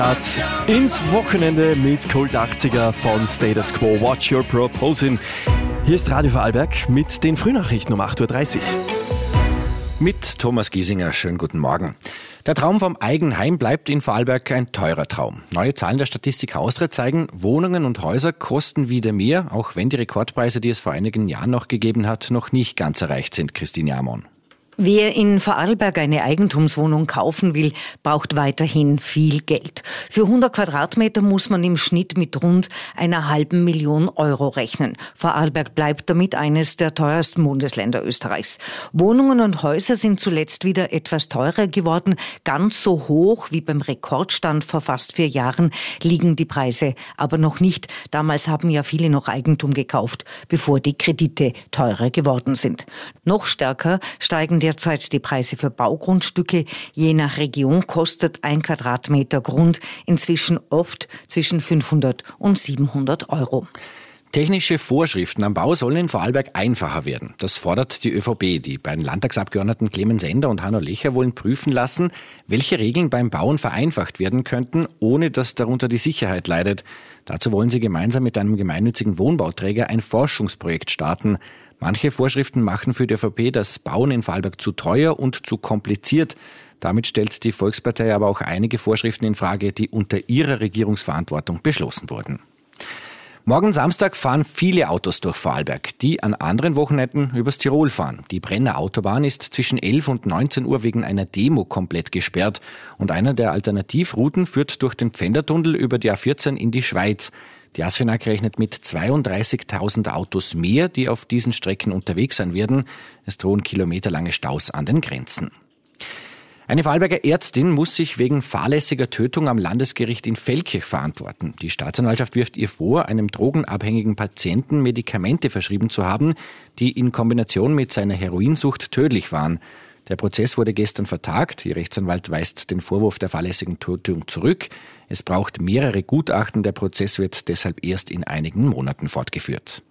Ins Wochenende mit Kult 80er von Status Quo, Watch Your Proposing. Hier ist Radio Vorarlberg mit den Frühnachrichten um 8.30 Uhr. Mit Thomas Giesinger, schönen guten Morgen. Der Traum vom Eigenheim bleibt in Vorarlberg ein teurer Traum. Neue Zahlen der Statistik Austria zeigen, Wohnungen und Häuser kosten wieder mehr, auch wenn die Rekordpreise, die es vor einigen Jahren noch gegeben hat, noch nicht ganz erreicht sind. Christine Amon. Wer in Vorarlberg eine Eigentumswohnung kaufen will, braucht weiterhin viel Geld. Für 100 Quadratmeter muss man im Schnitt mit rund 500.000 Euro rechnen. Vorarlberg bleibt damit eines der teuersten Bundesländer Österreichs. Wohnungen und Häuser sind zuletzt wieder etwas teurer geworden. Ganz so hoch wie beim Rekordstand vor fast 4 Jahren liegen die Preise aber noch nicht. Damals haben ja viele noch Eigentum gekauft, bevor die Kredite teurer geworden sind. Noch stärker steigen derzeit die Preise für Baugrundstücke. Je nach Region kostet ein Quadratmeter Grund inzwischen oft zwischen 500 und 700 Euro. Technische Vorschriften am Bau sollen in Vorarlberg einfacher werden. Das fordert die ÖVP. Die beiden Landtagsabgeordneten Clemens Ender und Hanno Lecher wollen prüfen lassen, welche Regeln beim Bauen vereinfacht werden könnten, ohne dass darunter die Sicherheit leidet. Dazu wollen sie gemeinsam mit einem gemeinnützigen Wohnbauträger ein Forschungsprojekt starten. Manche Vorschriften machen für die ÖVP das Bauen in Vorarlberg zu teuer und zu kompliziert. Damit stellt die Volkspartei aber auch einige Vorschriften in Frage, die unter ihrer Regierungsverantwortung beschlossen wurden. Morgen Samstag fahren viele Autos durch Vorarlberg, die an anderen Wochenenden übers Tirol fahren. Die Brenner Autobahn ist zwischen 11 und 19 Uhr wegen einer Demo komplett gesperrt. Und einer der Alternativrouten führt durch den Pfändertunnel über die A14 in die Schweiz. Die ASFINAG rechnet mit 32.000 Autos mehr, die auf diesen Strecken unterwegs sein werden. Es drohen kilometerlange Staus an den Grenzen. Eine Vorarlberger Ärztin muss sich wegen fahrlässiger Tötung am Landesgericht in Feldkirch verantworten. Die Staatsanwaltschaft wirft ihr vor, einem drogenabhängigen Patienten Medikamente verschrieben zu haben, die in Kombination mit seiner Heroinsucht tödlich waren. Der Prozess wurde gestern vertagt. Ihr Rechtsanwalt weist den Vorwurf der fahrlässigen Tötung zurück. Es braucht mehrere Gutachten. Der Prozess wird deshalb erst in einigen Monaten fortgeführt.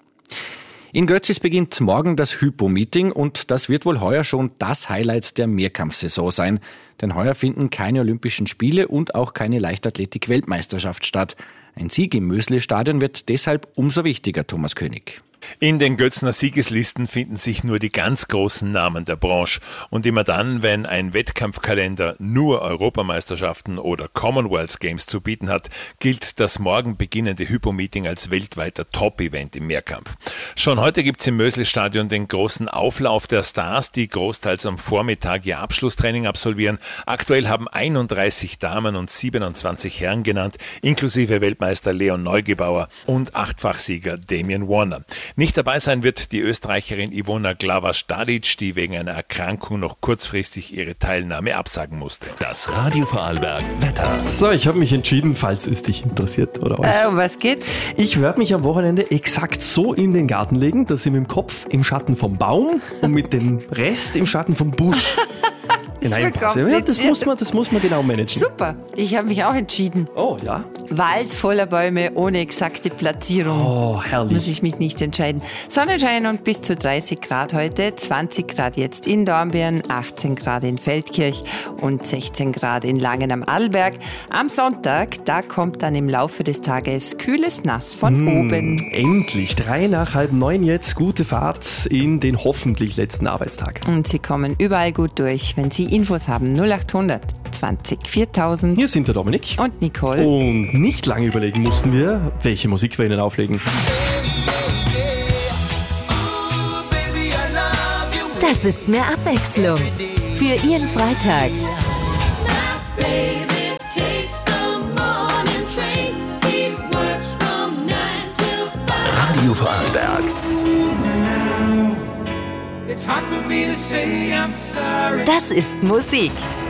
In Götzis beginnt morgen das Hypo-Meeting und das wird wohl heuer schon das Highlight der Mehrkampfsaison sein. Denn heuer finden keine Olympischen Spiele und auch keine Leichtathletik-Weltmeisterschaft statt. Ein Sieg im Mösle-Stadion wird deshalb umso wichtiger, Thomas König. In den Götzner Siegeslisten finden sich nur die ganz großen Namen der Branche. Und immer dann, wenn ein Wettkampfkalender nur Europameisterschaften oder Commonwealth Games zu bieten hat, gilt das morgen beginnende Hypo-Meeting als weltweiter Top-Event im Mehrkampf. Schon heute gibt's im Mösle-Stadion den großen Auflauf der Stars, die großteils am Vormittag ihr Abschlusstraining absolvieren. Aktuell haben 31 Damen und 27 Herren genannt, inklusive Weltmeister Leon Neugebauer und 8-fach-Sieger Damian Warner. Nicht dabei sein wird die Österreicherin Ivona Glava-Stadic, die wegen einer Erkrankung noch kurzfristig ihre Teilnahme absagen musste. Das Radio Vorarlberg Wetter. So, ich habe mich entschieden, falls es dich interessiert oder euch. Um was geht's? Ich werde mich am Wochenende exakt so in den Garten legen, dass ich mit dem Kopf im Schatten vom Baum und mit dem Rest im Schatten vom Busch hineinpasse. Ja, das muss man genau managen. Super, ich habe mich auch entschieden. Oh, ja? Wald voller Bäume ohne exakte Platzierung. Oh, herrlich. Muss ich mich nicht entscheiden. Sonnenschein und bis zu 30 Grad heute, 20 Grad jetzt in Dornbirn, 18 Grad in Feldkirch und 16 Grad in Langen am Arlberg. Am Sonntag, da kommt dann im Laufe des Tages kühles Nass von oben. Endlich, 3 nach 8:30 jetzt, gute Fahrt in den hoffentlich letzten Arbeitstag. Und Sie kommen überall gut durch, wenn Sie Infos haben. 0800 20 4000. Hier sind der Dominik und Nicole. Und nicht lange überlegen mussten wir, welche Musik wir Ihnen auflegen. Das ist mehr Abwechslung für Ihren Freitag. Radio Vorarlberg. Das ist Musik.